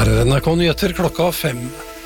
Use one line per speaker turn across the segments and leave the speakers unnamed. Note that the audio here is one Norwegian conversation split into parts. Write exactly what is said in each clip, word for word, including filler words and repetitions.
Her er N R K Nyheter klokka fem.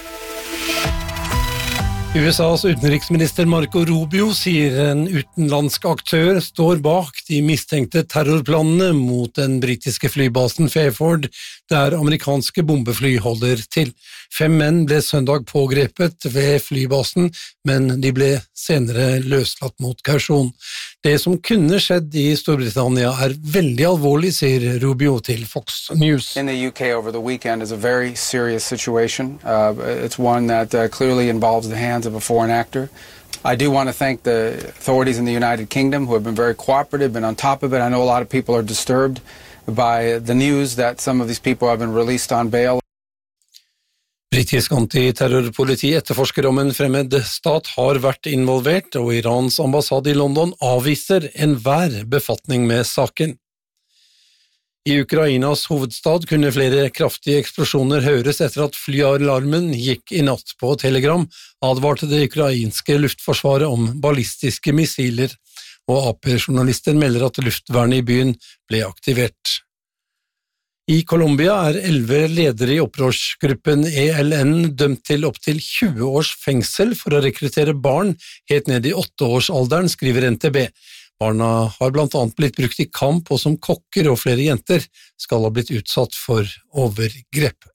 U S A's utenriksminister Marco Rubio sier en utenlandsk aktør står bak de mistenkte terrorplanene mot den britiske flybasen Fairford, der amerikanske bombefly holder til. Fem menn ble søndag pågrepet ved flybasen, men de ble senere løslatt mot kausjon. Det som kunne skjedd i Storbritannia er veldig alvorlig, sier Rubio til Fox News.
In the U K over the weekend is a very serious situation. Uh, it's one that uh, clearly involves the hands of a foreign actor. I do want to thank the authorities in the United Kingdom who have been very cooperative, been on top of it. I know a lot of people are disturbed by the news that some of these people have been released on bail.
Britisk antiterrorpoliti etterforsker om en fremmed stat har vært involvert, og Irans ambassade i London avviser enhver befatning med saken. I Ukrainas hovedstad kunne flere kraftige eksplosjoner høres etter at flyalarmen gikk i natt. På Telegram advarte det ukrainske luftforsvaret om ballistiske missiler, og A P-journalister melder at luftvernet i byen ble aktivert. I Colombia er elleve ledere i opprørsgruppen E L N dømt til opp til tjue års fengsel for å rekruttere barn helt ned i åtteårsalderen, skriver N T B. Barna har blant annet blitt brukt i kamp, og som kokker, og flere jenter skal ha blitt utsatt for overgrep.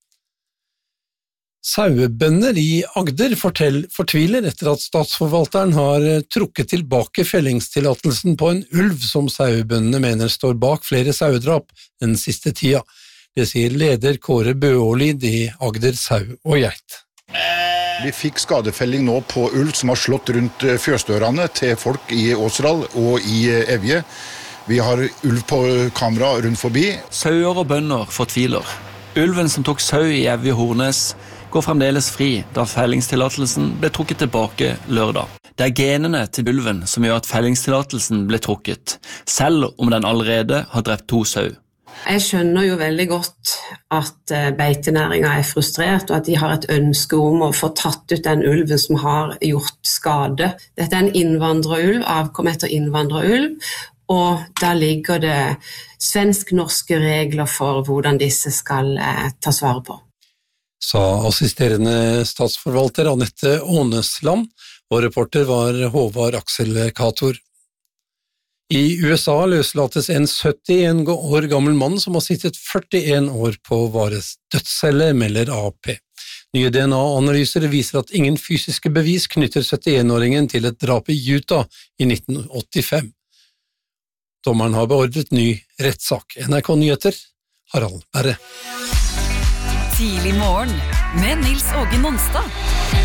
Sauebønder i Agder fortell, fortviler etter at statsforvalteren har trukket tilbake fellingstillatelsen på en ulv som sauebøndene mener står bak flere sauedrap den siste tida. Det sier leder Kåre Bøålid i Agder Sau og Geit.
Vi fikk skadefelling nå på ulv som har slått rundt fjøsdørene til folk i Åsdal og i Evje. Vi har ulv på kamera rundt forbi.
Sauer og bønder fortviler. Ulven som tok sau i Evje Hornes går fremdeles fri da fellingstillatelsen ble trukket tilbake lørdag. Det er genene til ulven som gjør at fellingstillatelsen ble trukket, selv om den allerede har drept to sau.
Jeg skjønner jo veldig godt at beitenæringen er frustrert, og at de har et ønske om å få tatt ut den ulven som har gjort skade. Dette er en innvandrerulv, avkom etter innvandrerulv, og der ligger det svensk-norske regler for hvordan disse skal eh, tas vare på.
Sa assisterende statsforvalter Annette Ånesland, og reporter var Håvard Aksel Kator. I U S A løslates en syttien år gammel mann som har sittet førtien år på vares dødscelle, melder A P. Nye D N A-analyser viser at ingen fysiske bevis knytter syttien-åringen til et drap i Utah i nitten åttifem. Dommeren har beordret ny rettssak. N R K Nyheter, Harald Berre.
Tidlig morgen med Nils Åge Monstad.